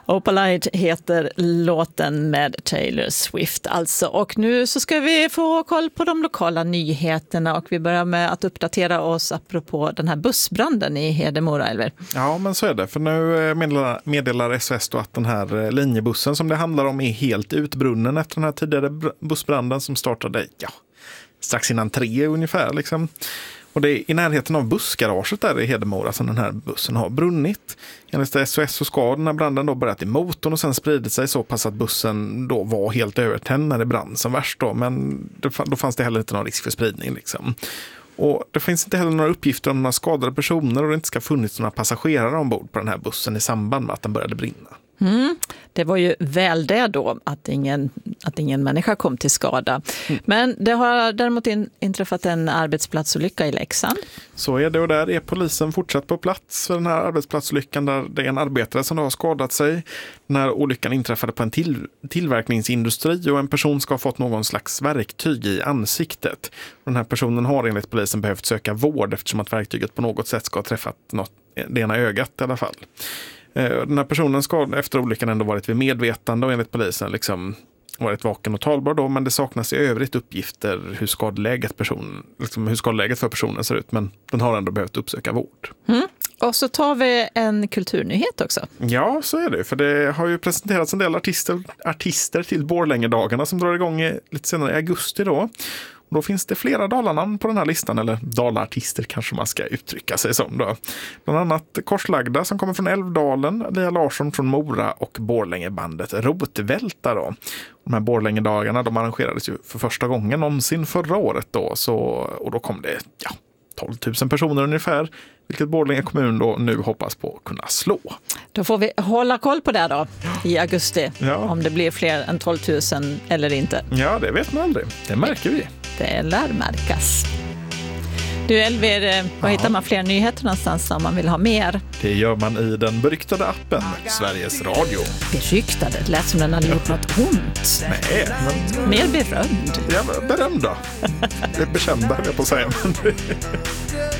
Opalite heter låten med Taylor Swift alltså. Och nu så ska vi få koll på de lokala nyheterna och vi börjar med att uppdatera oss apropå den här bussbranden i Hedemora, Elver. Ja, men så är det. För nu meddelar SOS då att den här linjebussen som det handlar om är helt utbrunnen efter den här tidigare bussbranden som startade strax innan 3 ungefär liksom. Och det är i närheten av bussgaraget där i Hedemora som den här bussen har brunnit. Enligt SOS så ska den här branden då börjat i motorn och sen spridit sig så pass att bussen då var helt övertänd när det brann som värst då. Men då fanns det heller inte någon risk för spridning liksom. Och det finns inte heller några uppgifter om några skadade personer och det inte ska funnits några passagerare ombord på den här bussen i samband med att den började brinna. Det var ju väl det då att ingen människa kom till skada. Men det har däremot inträffat en arbetsplatsolycka i Leksand. Så är det och där är polisen fortsatt på plats för den här arbetsplatsolyckan där det är en arbetare som har skadat sig. Den här olyckan inträffade på en tillverkningsindustri och en person ska ha fått någon slags verktyg i ansiktet. Den här personen har enligt polisen behövt söka vård eftersom att verktyget på något sätt ska ha träffat det ena ögat i alla fall. Den här personen ska efter olyckan ändå varit vid medvetande och enligt polisen liksom varit vaken och talbar då, men det saknas i övrigt uppgifter hur skadeläget för personen ser ut, men den har ändå behövt uppsöka vård. Och så tar vi en kulturnyhet också. Ja, så är det. För det har ju presenterats en del artister till Borlängedagarna som drar igång lite senare i augusti då. Och då finns det flera dalarnamn på den här listan, eller dalartister kanske man ska uttrycka sig som då. Bland annat Korslagda som kommer från Älvdalen, Lia Larsson från Mora och Borlängebandet Rotvälta då. De här Borlängedagarna, de arrangerades ju för första gången någonsin förra året då, och då kom det 12 000 personer ungefär, vilket Borlänge kommun då nu hoppas på att kunna slå. Då får vi hålla koll på det då i augusti, om det blir fler än 12 000 eller inte. Ja, det vet man aldrig. Det märker vi. Det lär märkas. Du Elver, var hittar man fler nyheter någonstans om man vill ha mer? Det gör man i den beryktade appen Sveriges Radio. Beryktade? Det lät som den hade gjort något ont. Nej, men... Mer berömd. Ja, berömd då. Det är bekända, jag på att säga.